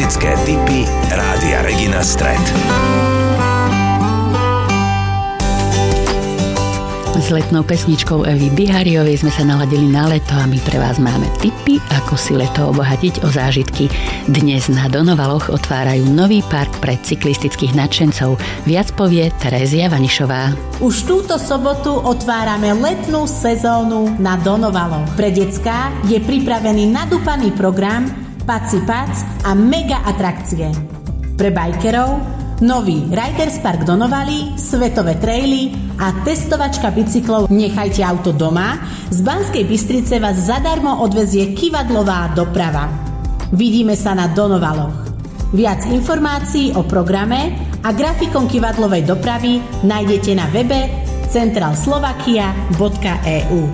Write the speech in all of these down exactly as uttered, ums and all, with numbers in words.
Turistické tipy Rádia Regina Stret. S letnou pesničkou Evy Bihariovej sme sa naladili na leto a my pre vás máme tipy, ako si leto obohatiť o zážitky. Dnes na Donovaloch otvárajú nový park pre cyklistických nadšencov. Viac povie Terézia Vanišová. Už túto sobotu otvárame letnú sezónu na Donovaloch. Pre decká je pripravený nadúpaný program, paci pac a mega atrakcie. Pre bajkerov nový Riders Park Donovali, svetové traily a testovačka bicyklov Nechajte auto doma. Z Banskej Bystrice vás zadarmo odvezie kývadlová doprava. Vidíme sa na Donovaloch. Viac informácií o programe a grafikom kývadlovej dopravy nájdete na webe centralslovakia bodka e u.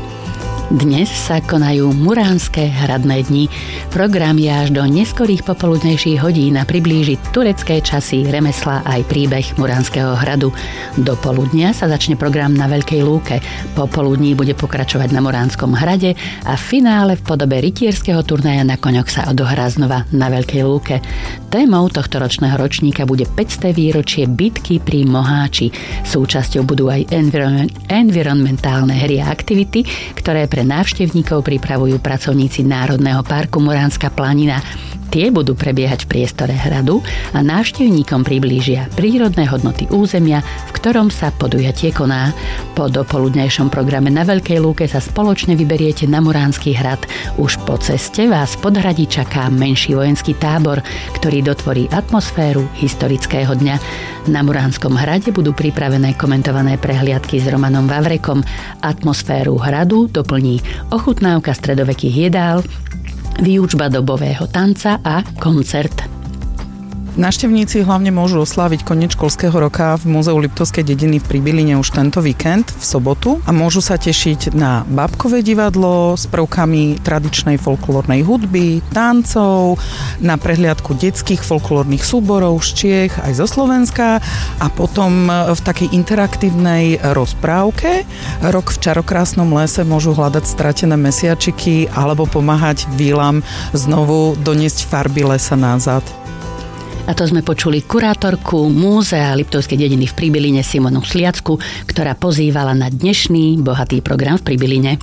Dnes sa konajú Muránske hradné dni. Program je až do neskorých popoludnejších hodín a priblíži turecké časy, remesla aj príbeh Muránskeho hradu. Do poludnia sa začne program na Veľkej lúke. Popoludní bude pokračovať na Muránskom hrade a v finále v podobe rytierského turnaja na koňoch sa odohrá znova na Veľkej lúke. Témou tohto ročného ročníka bude päťsté výročie bitky pri Moháči. Súčasťou budú aj environment, environmentálne hry a aktivity, ktoré pre návštevníkov pripravujú pracovníci Národného parku Muránska planina. Tie budú prebiehať v priestore hradu a návštevníkom priblížia prírodné hodnoty územia, v ktorom sa podujatie koná. Po dopoludnejšom programe na Veľkej lúke sa spoločne vyberiete na Muránsky hrad. Už po ceste vás v podhradí čaká menší vojenský tábor, ktorý dotvorí atmosféru historického dňa. Na Muránskom hrade budú pripravené komentované prehliadky s Romanom Vavrekom. Atmosféru hradu doplní ochutnávka stredovekých jedál, výučba dobového tanca a koncert. Návštevníci hlavne môžu osláviť koniec školského roka v Múzeu Liptovskej dediny v Pribiline už tento víkend, v sobotu, a môžu sa tešiť na bábkové divadlo s prvkami tradičnej folklórnej hudby, tancov, na prehliadku detských folklórnych súborov z Čiech aj zo Slovenska a potom v takej interaktívnej rozprávke Rok v čarokrásnom lese môžu hľadať stratené mesiačiky alebo pomáhať vílam znovu doniesť farby lesa nazad. A to sme počuli kurátorku Múzea Liptovskej dediny v Pribiline Simonu Sliacku, ktorá pozývala na dnešný bohatý program v Pribiline.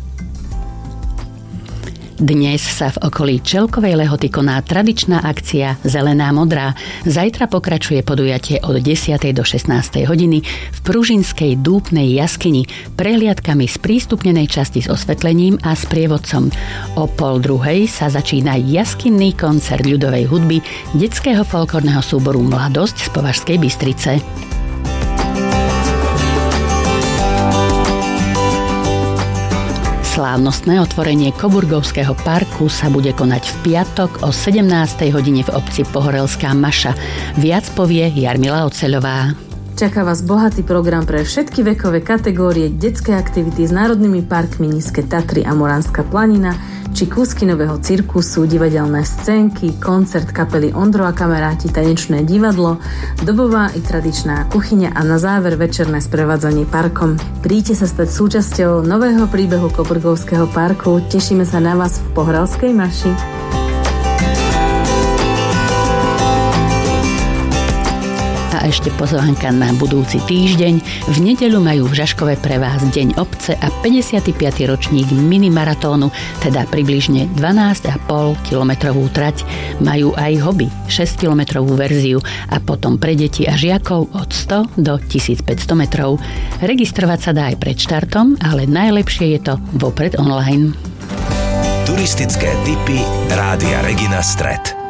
Dnes sa v okolí Čelkovej Lehoty koná tradičná akcia Zelená modrá. Zajtra pokračuje podujatie od desiatej do šestnástej hodiny v Pružinskej dúpnej jaskyni prehliadkami z prístupnenej časti s osvetlením a s prievodcom. O pol druhej sa začína jaskinný koncert ľudovej hudby detského folklórneho súboru Mladosť z Považskej Bystrice. Slávnostné otvorenie Koburgovského parku sa bude konať v piatok o sedemnástej hodine v obci Pohorelská Maša. Viac povie Jarmila Oceľová. Čaká vás bohatý program pre všetky vekové kategórie, detské aktivity s národnými parkmi Nízke Tatry a Muránska planina, či kúsky nového cirkusu, divadelné scénky, koncert kapely Ondro a kamaráti, tanečné divadlo, dobová i tradičná kuchyňa a na záver večerné sprevádzanie parkom. Príďte sa stať súčasťou nového príbehu Koburgovského parku. Tešíme sa na vás v Pohorelskej Maši. A ešte pozvánka na budúci týždeň. V nedeľu majú v Žaškove pre vás Deň obce a päťdesiaty piaty ročník minimaratónu, teda približne dvanásť a pol kilometrovú trať. Majú aj hobby, šesť kilometrovú verziu a potom pre deti a žiakov od sto do tisícpäťsto metrov. Registrovať sa dá aj pred štartom, ale najlepšie je to vopred online. Turistické tipy Rádia Regina Stret.